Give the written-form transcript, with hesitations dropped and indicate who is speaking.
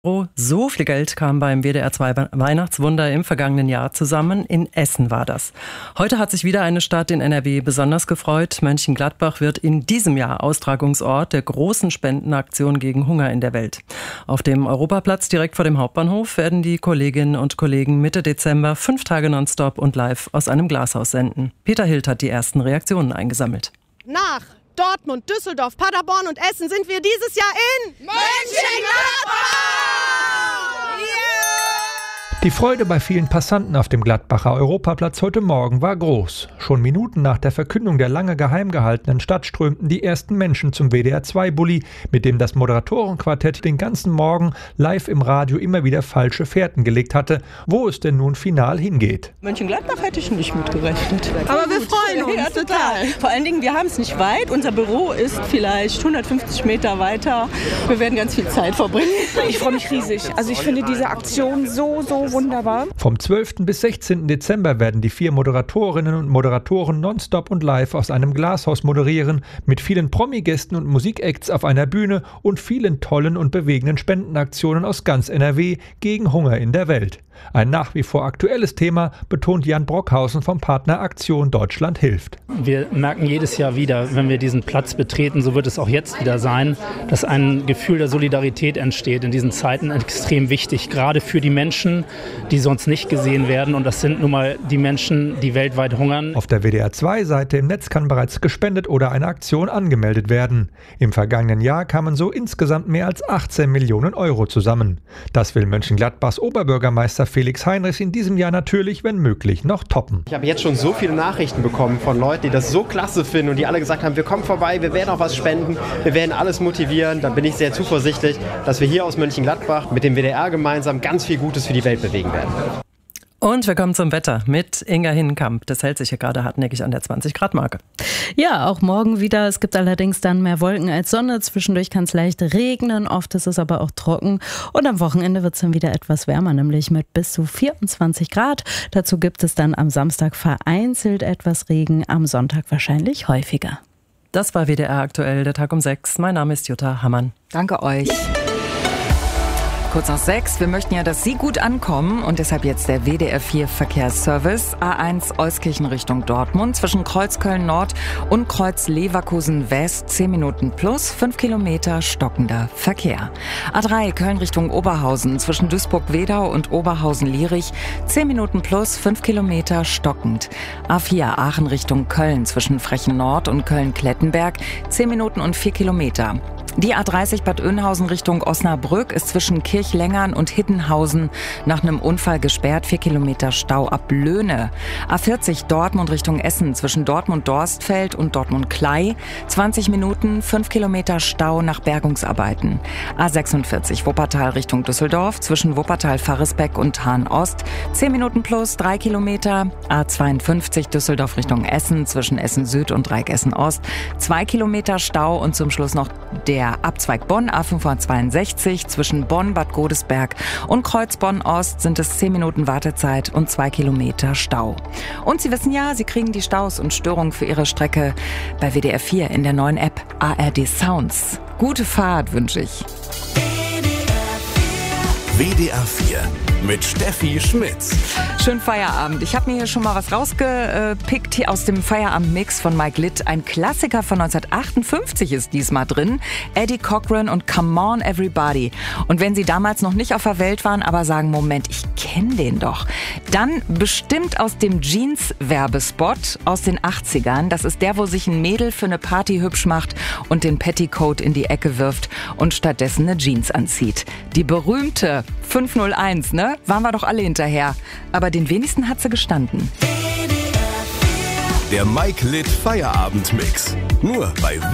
Speaker 1: So viel Geld kam beim WDR 2 Weihnachtswunder im vergangenen Jahr zusammen. In Essen war das. Heute hat sich wieder eine Stadt in NRW besonders gefreut. Mönchengladbach wird in diesem Jahr Austragungsort der großen Spendenaktion gegen Hunger in der Welt. Auf dem Europaplatz direkt vor dem Hauptbahnhof werden die Kolleginnen und Kollegen Mitte Dezember 5 Tage nonstop und live aus einem Glashaus senden. Peter Hild hat die ersten Reaktionen eingesammelt.
Speaker 2: Nach Dortmund, Düsseldorf, Paderborn und Essen sind wir dieses Jahr in Mönchengladbach!
Speaker 3: Die Freude bei vielen Passanten auf dem Gladbacher Europaplatz heute Morgen war groß. Schon Minuten nach der Verkündung der lange geheim gehaltenen Stadt strömten die ersten Menschen zum WDR-2-Bulli, mit dem das Moderatorenquartett den ganzen Morgen live im Radio immer wieder falsche Fährten gelegt hatte, wo es denn nun final hingeht.
Speaker 4: Mönchengladbach hätte ich nicht mitgerechnet.
Speaker 2: Aber wir freuen uns.
Speaker 4: Ja, total. Vor allen Dingen, wir haben es nicht weit. Unser Büro ist vielleicht 150 Meter weiter. Wir werden ganz viel Zeit verbringen.
Speaker 5: Ich freue mich riesig. Also ich finde diese Aktion so wunderbar.
Speaker 3: Vom 12. bis 16. Dezember werden die 4 Moderatorinnen und Moderatoren nonstop und live aus einem Glashaus moderieren, mit vielen Promi-Gästen und Musikacts auf einer Bühne und vielen tollen und bewegenden Spendenaktionen aus ganz NRW gegen Hunger in der Welt. Ein nach wie vor aktuelles Thema, betont Jan Brockhausen vom Partner Aktion Deutschland hilft.
Speaker 6: Wir merken jedes Jahr wieder, wenn wir diesen Platz betreten, so wird es auch jetzt wieder sein, dass ein Gefühl der Solidarität entsteht. In diesen Zeiten extrem wichtig, gerade für die Menschen, die sonst nicht gesehen werden. Und das sind nun mal die Menschen, die weltweit hungern.
Speaker 3: Auf der WDR-2-Seite im Netz kann bereits gespendet oder eine Aktion angemeldet werden. Im vergangenen Jahr kamen so insgesamt mehr als 18 Millionen Euro zusammen. Das will Mönchengladbachs Oberbürgermeister Felix Heinrichs in diesem Jahr natürlich, wenn möglich, noch toppen.
Speaker 7: Ich habe jetzt schon so viele Nachrichten bekommen von Leuten, die das so klasse finden und die alle gesagt haben, wir kommen vorbei, wir werden auch was spenden, wir werden alles motivieren. Da bin ich sehr zuversichtlich, dass wir hier aus Mönchengladbach mit dem WDR gemeinsam ganz viel Gutes für die Welt bewegen werden.
Speaker 1: Und wir kommen zum Wetter mit Inga Hinnenkamp. Das hält sich hier gerade hartnäckig an der 20-Grad-Marke.
Speaker 8: Ja, auch morgen wieder. Es gibt allerdings dann mehr Wolken als Sonne. Zwischendurch kann es leicht regnen. Oft ist es aber auch trocken. Und am Wochenende wird es dann wieder etwas wärmer, nämlich mit bis zu 24 Grad. Dazu gibt es dann am Samstag vereinzelt etwas Regen, am Sonntag wahrscheinlich häufiger.
Speaker 1: Das war WDR aktuell, der Tag um 6. Mein Name ist Jutta Hammann.
Speaker 9: Danke euch. Kurz nach 6. Wir möchten ja, dass Sie gut ankommen und deshalb jetzt der WDR 4 Verkehrsservice. A1 Euskirchen Richtung Dortmund zwischen Kreuzköln Nord und Kreuz Leverkusen West 10 Minuten plus 5 Kilometer stockender Verkehr. A3 Köln Richtung Oberhausen zwischen Duisburg-Wedau und Oberhausen-Lierich 10 Minuten plus 5 Kilometer stockend. A4 Aachen Richtung Köln zwischen Frechen Nord und Köln-Klettenberg 10 Minuten und 4 Kilometer. Die A30 Bad Oeynhausen Richtung Osnabrück ist zwischen Kirchlengern und Hiddenhausen nach einem Unfall gesperrt. 4 Kilometer Stau ab Löhne. A40 Dortmund Richtung Essen zwischen Dortmund-Dorstfeld und Dortmund-Klei. 20 Minuten, 5 Kilometer Stau nach Bergungsarbeiten. A46 Wuppertal Richtung Düsseldorf zwischen Wuppertal-Farresbeck und Hahn-Ost. 10 Minuten plus 3 Kilometer. A52 Düsseldorf Richtung Essen zwischen Essen-Süd und Dreieck-Essen-Ost. 2 Kilometer Stau und zum Schluss noch der Abzweig Bonn A562 zwischen Bonn, Bad Godesberg und Kreuzbonn-Ost sind es 10 Minuten Wartezeit und 2 Kilometer Stau. Und Sie wissen ja, Sie kriegen die Staus und Störungen für Ihre Strecke bei WDR 4 in der neuen App ARD Sounds. Gute Fahrt wünsche ich.
Speaker 10: WDR 4 mit Steffi Schmitz.
Speaker 9: Schönen Feierabend. Ich habe mir hier schon mal was rausgepickt hier aus dem Feierabend-Mix von Mike Litt. Ein Klassiker von 1958 ist diesmal drin. Eddie Cochran und Come On Everybody. Und wenn Sie damals noch nicht auf der Welt waren, aber sagen, Moment, ich kenne den doch, dann bestimmt aus dem Jeans-Werbespot aus den 80ern. Das ist der, wo sich ein Mädel für eine Party hübsch macht und den Petticoat in die Ecke wirft und stattdessen eine Jeans anzieht. Die berühmte 501, ne? Waren wir doch alle hinterher. Aber den wenigsten hat sie gestanden.
Speaker 10: Der Mike Litt Feierabend-Mix. Nur bei